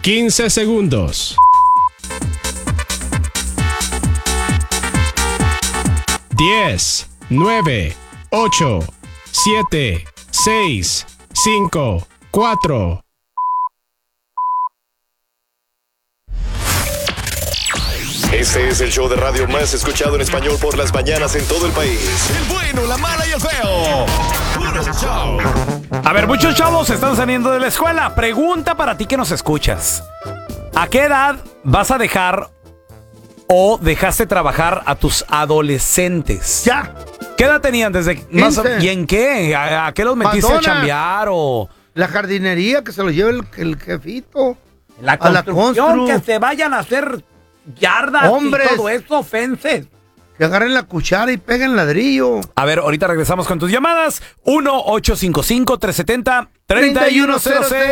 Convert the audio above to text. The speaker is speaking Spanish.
15 segundos. 10, 9, 8, 7, 6, 5, 4. Este es el show de radio más escuchado en español por las mañanas en todo el país. El bueno, la mala y el feo. Puro show. A ver, muchos chavos están saliendo de la escuela. Pregunta para ti que nos escuchas. ¿A qué edad vas a dejar o dejaste trabajar a tus adolescentes? Ya. ¿Qué edad tenían desde ¿Y en qué? ¿A qué los metiste a chambear o...? La jardinería, que se lo lleve el jefito. La A la construcción, constru. que se vayan a hacer yardas Hombres. y todo eso, fences. Que agarren la cuchara y peguen ladrillo. A ver, ahorita regresamos con tus llamadas. 1-855-370-3100.